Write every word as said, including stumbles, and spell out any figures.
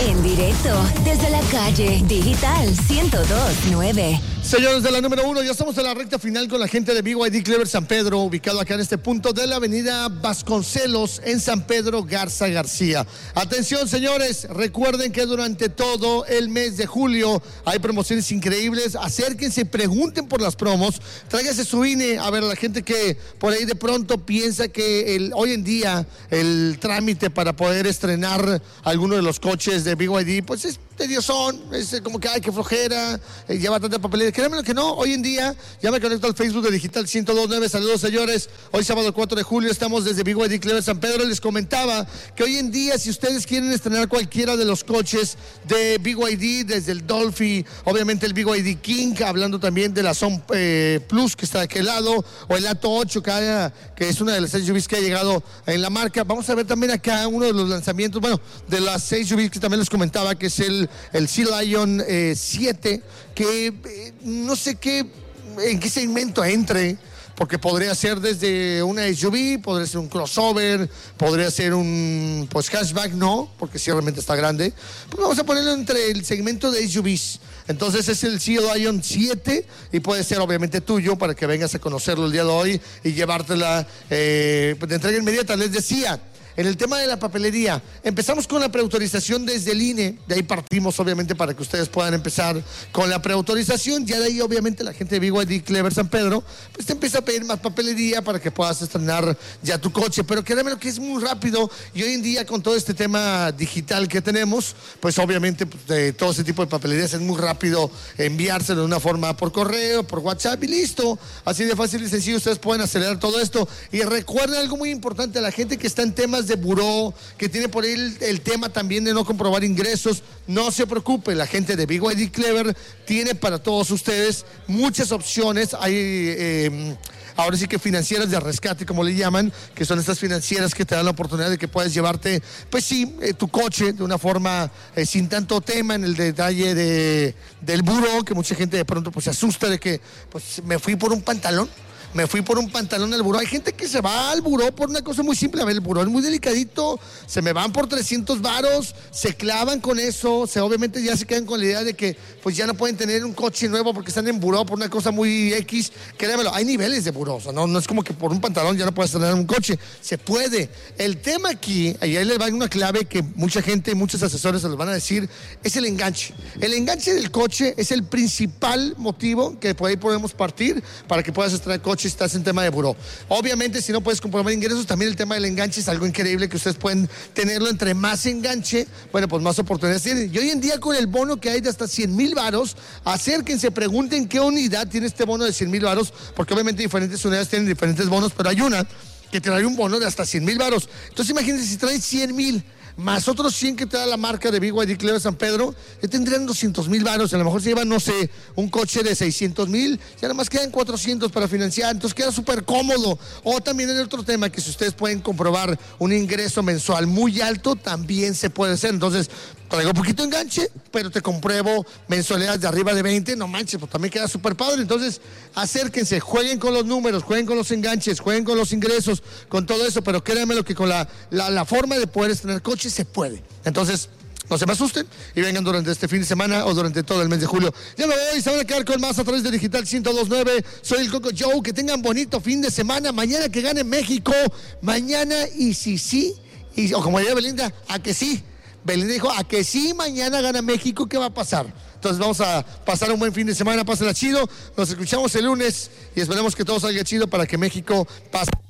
En directo, desde la calle Digital ciento dos punto nueve. Señores de la número uno, ya estamos en la recta final con la gente de B Y D Clever San Pedro, ubicado acá en este punto de la avenida Vasconcelos, en San Pedro Garza García. Atención, señores, recuerden que durante todo el mes de julio hay promociones increíbles. Acérquense, pregunten por las promos, tráigase su I N E. A ver, a la gente que por ahí de pronto piensa que el, hoy en día el trámite para poder estrenar alguno de los coches de B Y D, pues es tediosón, es como que, ay, qué flojera, eh, lleva tanta papelera. Créanme que no, hoy en día, ya me conecto al Facebook de Digital ciento dos punto nueve. Saludos, señores. Hoy sábado cuatro de julio estamos desde B Y D Clever San Pedro. Les comentaba que hoy en día, si ustedes quieren estrenar cualquiera de los coches de B Y D, desde el Dolphy, obviamente el B Y D King, hablando también de la Son eh, Plus que está de aquel lado, o el Atto ocho, que, haya, que es una de las S U Vs que ha llegado en la marca. Vamos a ver también acá uno de los lanzamientos, bueno, de las S U Vs que también les comentaba, que es el, el Sea Lion eh, siete, que eh, no sé qué, en qué segmento entre, porque podría ser desde una S U V, podría ser un crossover, podría ser un, pues, hatchback, no, porque sí realmente está grande. Pues vamos a ponerlo entre el segmento de S U Vs. Entonces es el Sea Lion siete y puede ser obviamente tuyo para que vengas a conocerlo el día de hoy y llevártela eh, de entrega inmediata. Les decía, en el tema de la papelería, empezamos con la preautorización desde el I N E, de ahí partimos obviamente para que ustedes puedan empezar con la preautorización, ya de ahí obviamente la gente de B Y D Clever San Pedro, pues te empieza a pedir más papelería para que puedas estrenar ya tu coche, pero créanme lo que es muy rápido, y hoy en día con todo este tema digital que tenemos, pues obviamente pues, de todo ese tipo de papelerías es muy rápido enviárselo de una forma por correo, por WhatsApp y listo, así de fácil y sencillo ustedes pueden acelerar todo esto. Y recuerden algo muy importante, a la gente que está en temas de buró, que tiene por ahí el, el tema también de no comprobar ingresos, no se preocupe, la gente de B Y D Clever tiene para todos ustedes muchas opciones. Hay eh, ahora sí que financieras de rescate, como le llaman, que son estas financieras que te dan la oportunidad de que puedas llevarte, pues sí, eh, tu coche de una forma eh, sin tanto tema en el detalle de, del buró, que mucha gente de pronto pues se asusta de que pues me fui por un pantalón. Me fui por un pantalón al buró. Hay gente que se va al buró por una cosa muy simple. A ver, el buró es muy delicadito. Se me van por trescientos varos. Se clavan con eso. Se, obviamente ya se quedan con la idea de que pues ya no pueden tener un coche nuevo porque están en buró por una cosa muy X. Créanmelo, hay niveles de buró. O sea, no, no es como que por un pantalón ya no puedes tener un coche. Se puede. El tema aquí, y ahí les va una clave que mucha gente, muchos asesores se los van a decir, es el enganche. El enganche del coche es el principal motivo que por ahí podemos partir para que puedas extraer coche si estás en tema de buró. Obviamente, si no puedes comprobar ingresos, también el tema del enganche es algo increíble que ustedes pueden tenerlo. Entre más enganche, bueno, pues más oportunidades tienen. Y hoy en día con el bono que hay de hasta cien mil varos, acérquense, pregunten qué unidad tiene este bono de cien mil varos, porque obviamente diferentes unidades tienen diferentes bonos, pero hay una que te trae un bono de hasta cien mil varos. Entonces imagínense, si trae cien mil más otros cien que te da la marca de B Y D Clever San Pedro, ya tendrían doscientos mil varos. A lo mejor se llevan, no sé, un coche de seiscientos mil, ya nada más quedan cuatrocientos para financiar, entonces queda súper cómodo. O también el otro tema, que si ustedes pueden comprobar un ingreso mensual muy alto, también se puede hacer. Entonces, traigo poquito enganche, pero te compruebo mensualidades de arriba de veinte, no manches, pues también queda súper padre. Entonces, acérquense, jueguen con los números, jueguen con los enganches, jueguen con los ingresos, con todo eso, pero créanme lo que con la, la, la forma de poder estrenar coche se puede. Entonces, no se me asusten y vengan durante este fin de semana o durante todo el mes de julio. Ya me voy, se van a quedar con más a través de Digital ciento dos punto nueve. Soy el Coco Joe, que tengan bonito fin de semana. Mañana que gane México, mañana y si sí, y, o como diría Belinda, a que sí. Belinda dijo, a que sí, mañana gana México, ¿qué va a pasar? Entonces vamos a pasar un buen fin de semana, pásenla chido, nos escuchamos el lunes y esperemos que todo salga chido para que México pase.